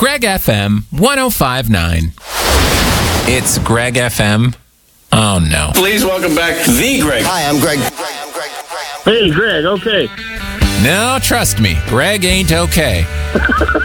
Greg FM 105.9. It's Greg FM. Oh, no. Please welcome back the Greg. Hi, I'm Greg. Hey, Greg, okay. No, trust me, Greg ain't okay.